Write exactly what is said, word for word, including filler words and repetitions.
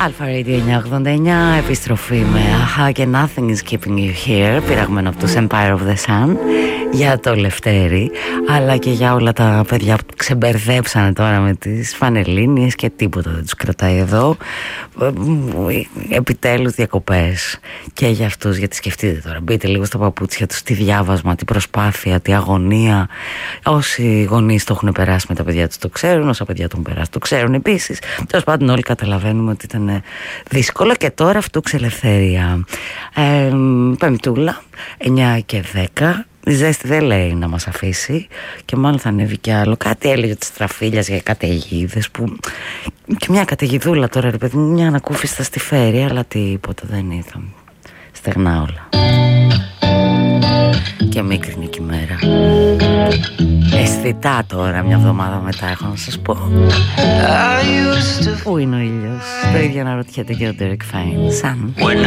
Αλφα Radio εννιακόσια ογδόντα εννιά, επιστροφή με Aha και Nothing is Keeping You Here, πειραγμένο από τους Empire of the Sun, για το Λευτέρη, αλλά και για όλα τα παιδιά που ξεμπερδέψανε τώρα με τις φανελίνιες και τίποτα δεν τους κρατάει εδώ. Επιτέλους διακοπές και για αυτούς, γιατί σκεφτείτε τώρα, μπείτε λίγο στα παπούτσια τους, τι διάβασμα, τι προσπάθεια, τι αγωνία. Όσοι γονείς το έχουν περάσει με τα παιδιά τους το ξέρουν, όσα παιδιά το έχουν περάσει το ξέρουν επίσης. Τέλος πάντων όλοι καταλαβαίνουμε ότι ήταν δύσκολο και τώρα αυτού ξελευθερία. Ε, πεμπτούλα, εννιά και δέκα. Η ζέστη δεν λέει να μας αφήσει και μάλλον θα ανέβει κι άλλο. Κάτι έλεγε της Στραφίλιας για καταιγίδες που... Και μια καταιγιδούλα τώρα ρε παιδί, μια ανακούφιστα στη φέρει, αλλά τίποτα δεν είδα. Στεγνά όλα. Και μικρή εκεί μέρα. Αισθητά τώρα, μια εβδομάδα μετά έχω να σας πω. Πού είναι ο ήλιος? Το ίδιο να ρωτιέται και ο Derek Fine. Σαν